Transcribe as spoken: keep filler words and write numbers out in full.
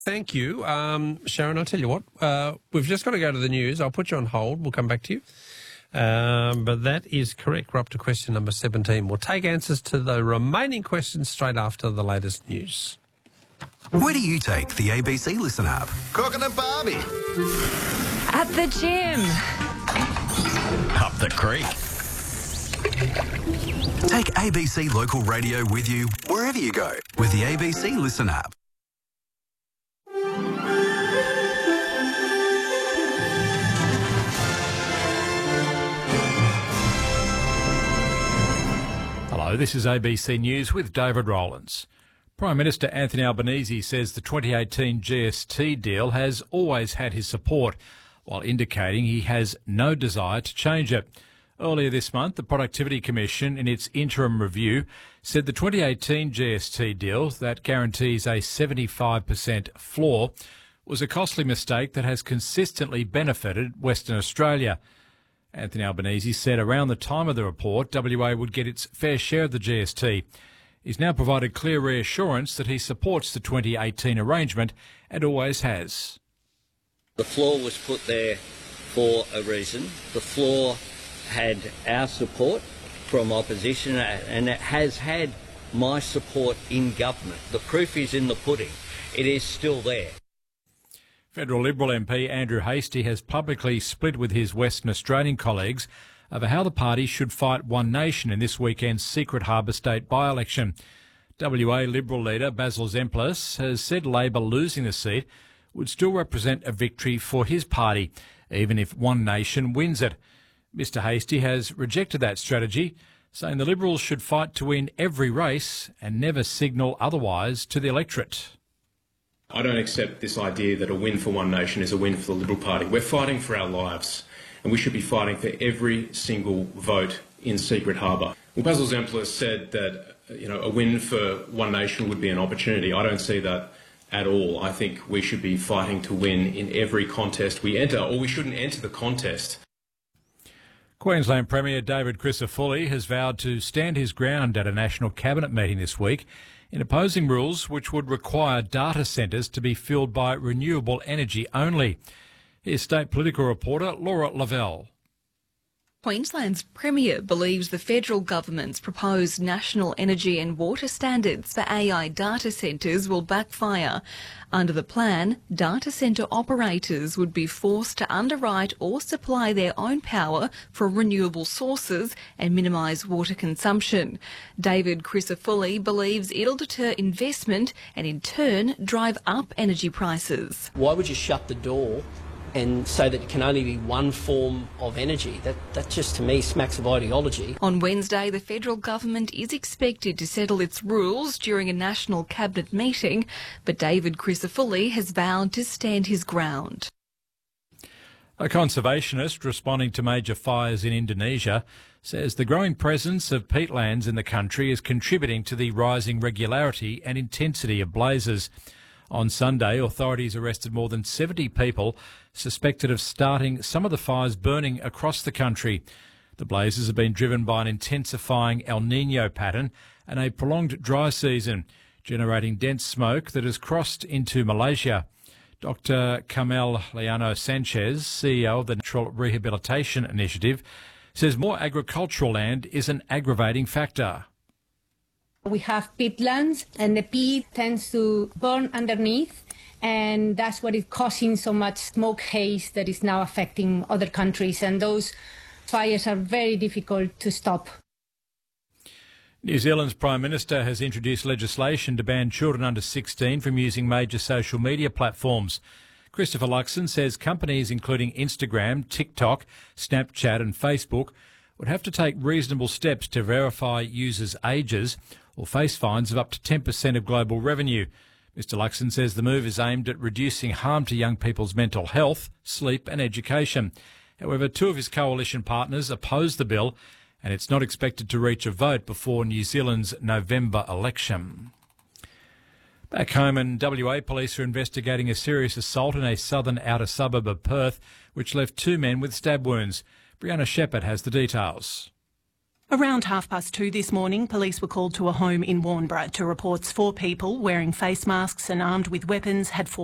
Thank you. Um, Sharon, I'll tell you what, uh, we've just got to go to the news. I'll put you on hold. We'll come back to you. Um, but that is correct. We're up to question number seventeen. We'll take answers to the remaining questions straight after the latest news. Where do you take the A B C Listen app? Cooking at Barbie. At the gym. Up the creek. Take A B C Local Radio with you wherever you go with the A B C Listen app. Hello, this is A B C News with David Rowlands. Prime Minister Anthony Albanese says the twenty eighteen G S T deal has always had his support, while indicating he has no desire to change it. Earlier this month, the Productivity Commission, in its interim review, said the twenty eighteen G S T deal that guarantees a seventy-five percent floor was a costly mistake that has consistently benefited Western Australia. Anthony Albanese said around the time of the report, W A would get its fair share of the G S T. He's now provided clear reassurance that he supports the twenty eighteen arrangement and always has. The floor was put there for a reason. The floor had our support from opposition and it has had my support in government. The proof is in the pudding. It is still there. Federal Liberal M P Andrew Hastie has publicly split with his Western Australian colleagues over how the party should fight One Nation in this weekend's Secret Harbour State by-election. W A Liberal leader Basil Zemplis has said Labor losing the seat would still represent a victory for his party, even if One Nation wins it. Mister Hastie has rejected that strategy, saying the Liberals should fight to win every race and never signal otherwise to the electorate. I don't accept this idea that a win for One Nation is a win for the Liberal Party. We're fighting for our lives, and we should be fighting for every single vote in Secret Harbour. Well, Basil Zemplis said that you know a win for One Nation would be an opportunity. I don't see that at all. I think we should be fighting to win in every contest we enter, or we shouldn't enter the contest. Queensland Premier David Crisafulli has vowed to stand his ground at a National Cabinet meeting this week in opposing rules which would require data centres to be fueled by renewable energy only. Here's state political reporter Laura Lavelle. Queensland's Premier believes the federal government's proposed national energy and water standards for A I data centres will backfire. Under the plan, data centre operators would be forced to underwrite or supply their own power from renewable sources and minimise water consumption. David Crisafulli believes it'll deter investment and in turn drive up energy prices. Why would you shut the door and say that it can only be one form of energy? That, that just, to me, smacks of ideology. On Wednesday, the federal government is expected to settle its rules during a national cabinet meeting, but David Crisafulli has vowed to stand his ground. A conservationist responding to major fires in Indonesia says the growing presence of peatlands in the country is contributing to the rising regularity and intensity of blazes. On Sunday, authorities arrested more than seventy people suspected of starting some of the fires burning across the country. The blazes have been driven by an intensifying El Nino pattern and a prolonged dry season, generating dense smoke that has crossed into Malaysia. Doctor Carmel Leano Sanchez, C E O of the Natural Rehabilitation Initiative, says more agricultural land is an aggravating factor. We have peatlands and the peat tends to burn underneath, and that's what is causing so much smoke haze that is now affecting other countries, and those fires are very difficult to stop. New Zealand's Prime Minister has introduced legislation to ban children under sixteen from using major social media platforms. Christopher Luxon says companies including Instagram, TikTok, Snapchat and Facebook would have to take reasonable steps to verify users' ages or face fines of up to ten percent of global revenue. Mister Luxon says the move is aimed at reducing harm to young people's mental health, sleep and education. However, two of his coalition partners oppose the bill, and it's not expected to reach a vote before New Zealand's November election. Back home in W A, police are investigating a serious assault in a southern outer suburb of Perth, which left two men with stab wounds. Brianna Shepherd has the details. Around half past two this morning, police were called to a home in Warnbro to reports four people wearing face masks and armed with weapons had fought